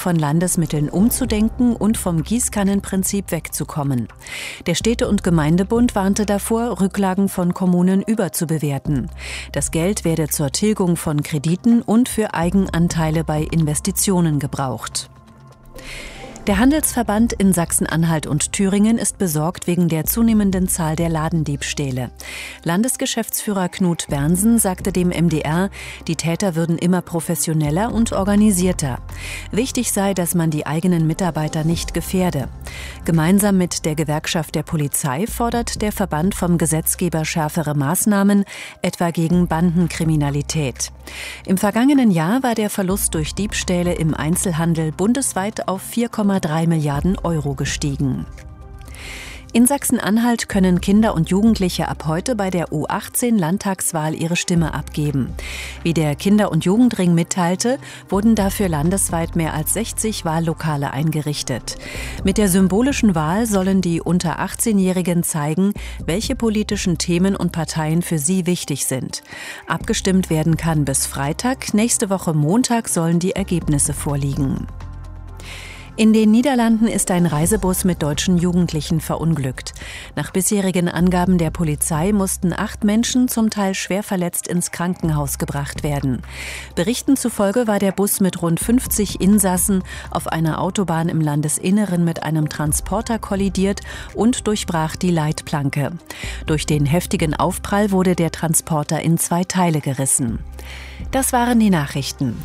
von Landesmitteln umzudenken und vom Gießkannenprinzip wegzukommen. Der Städte- und Gemeindebund warnte davor, Rücklagen von Kommunen überzubewerten. Das Geld werde zur Tilgung von Krediten und für Eigenanteile bei Investitionen gebraucht. Der Handelsverband in Sachsen-Anhalt und Thüringen ist besorgt wegen der zunehmenden Zahl der Ladendiebstähle. Landesgeschäftsführer Knut Bernsen sagte dem MDR, die Täter würden immer professioneller und organisierter. Wichtig sei, dass man die eigenen Mitarbeiter nicht gefährde. Gemeinsam mit der Gewerkschaft der Polizei fordert der Verband vom Gesetzgeber schärfere Maßnahmen, etwa gegen Bandenkriminalität. Im vergangenen Jahr war der Verlust durch Diebstähle im Einzelhandel bundesweit auf 4,3 Milliarden Euro gestiegen. In Sachsen-Anhalt können Kinder und Jugendliche ab heute bei der U18-Landtagswahl ihre Stimme abgeben. Wie der Kinder- und Jugendring mitteilte, wurden dafür landesweit mehr als 60 Wahllokale eingerichtet. Mit der symbolischen Wahl sollen die unter 18-Jährigen zeigen, welche politischen Themen und Parteien für sie wichtig sind. Abgestimmt werden kann bis Freitag, nächste Woche Montag sollen die Ergebnisse vorliegen. In den Niederlanden ist ein Reisebus mit deutschen Jugendlichen verunglückt. Nach bisherigen Angaben der Polizei mussten 8 Menschen zum Teil schwer verletzt ins Krankenhaus gebracht werden. Berichten zufolge war der Bus mit rund 50 Insassen auf einer Autobahn im Landesinneren mit einem Transporter kollidiert und durchbrach die Leitplanke. Durch den heftigen Aufprall wurde der Transporter in 2 Teile gerissen. Das waren die Nachrichten.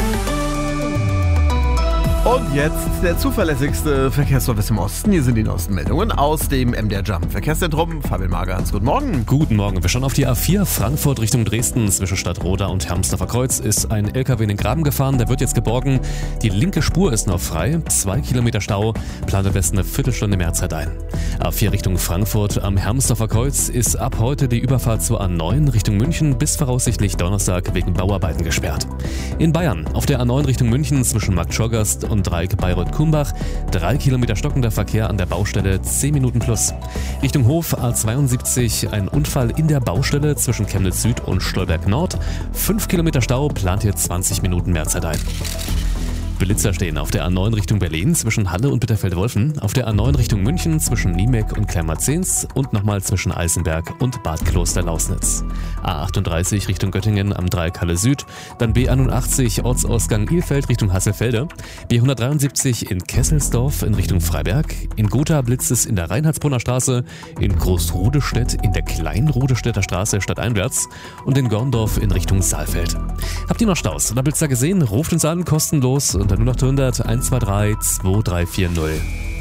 Und jetzt der zuverlässigste Verkehrsservice im Osten. Hier sind die neuesten Meldungen aus dem MDR Jump Verkehrszentrum. Fabian Magerhans, guten Morgen. Guten Morgen. Wir schauen auf die A4 Frankfurt Richtung Dresden. Zwischen Stadtroda und Hermsdorfer Kreuz ist ein LKW in den Graben gefahren. Der wird jetzt geborgen. Die linke Spur ist noch frei. 2 Kilometer Stau. Plant am besten eine Viertelstunde mehr Zeit ein. A4 Richtung Frankfurt am Hermsdorfer Kreuz ist ab heute die Überfahrt zur A9 Richtung München bis voraussichtlich Donnerstag wegen Bauarbeiten gesperrt. In Bayern auf der A9 Richtung München zwischen Marktschorgast und Dreieck Bayreuth-Kumbach 3 Kilometer stockender Verkehr an der Baustelle, 10 Minuten plus. Richtung Hof A72 ein Unfall in der Baustelle zwischen Chemnitz Süd und Stolberg Nord. 5 Kilometer Stau, plant hier 20 Minuten mehr Zeit ein. Blitzer stehen auf der A9 Richtung Berlin zwischen Halle und Bitterfeld-Wolfen, auf der A9 Richtung München zwischen Niemek und Kleinmarzens und nochmal zwischen Eisenberg und Bad Kloster-Lausnitz. A38 Richtung Göttingen am Dreieck Halle Süd, dann B81 Ortsausgang Ilfeld Richtung Hasselfelde, B173 in Kesselsdorf in Richtung Freiberg, in Gotha blitzt es in der Reinhardsbrunner Straße, in Großrudestedt in der Kleinrudestädter Straße stadteinwärts und in Gorndorf in Richtung Saalfeld. Habt ihr noch Staus oder Blitzer gesehen? Ruft uns an, kostenlos unter 0800 123 2340.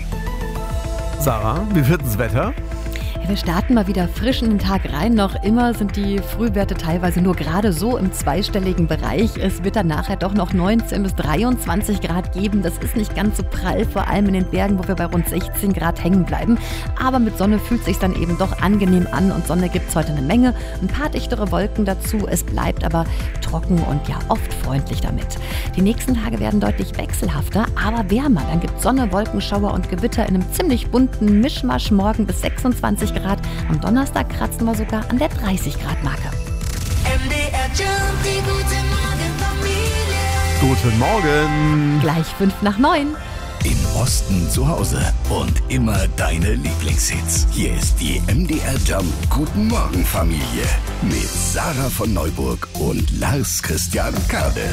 Sarah, wie wird das Wetter? Wir starten mal wieder frisch in den Tag rein. Noch immer sind die Frühwerte teilweise nur gerade so im zweistelligen Bereich. Es wird dann nachher doch noch 19 bis 23 Grad geben. Das ist nicht ganz so prall, vor allem in den Bergen, wo wir bei rund 16 Grad hängen bleiben. Aber mit Sonne fühlt es sich dann eben doch angenehm an und Sonne gibt es heute eine Menge. Ein paar dichtere Wolken dazu. Es bleibt aber trocken und ja oft freundlich damit. Die nächsten Tage werden deutlich wechselhafter, aber wärmer. Dann gibt es Sonne, Wolkenschauer und Gewitter in einem ziemlich bunten Mischmasch. Morgen bis 26 Grad. Am Donnerstag kratzen wir sogar an der 30 Grad Marke. MDR Jump, die gute Morgen Familie. Guten Morgen. Gleich 8:55. Im Osten zu Hause und immer deine Lieblingshits. Hier ist die MDR Jump Guten Morgen Familie mit Sarah von Neuburg und Lars Christian Kade.